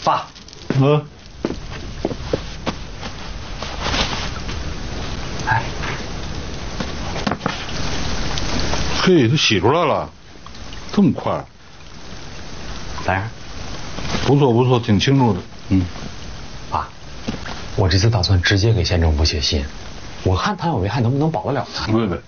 爸，哎， 嘿，都洗出来了，这么快？ 咋样？ 不错不错，挺清楚的。 爸，我这次打算直接给县政府写信，我看谭小维还能不能保得了呢？ 对对。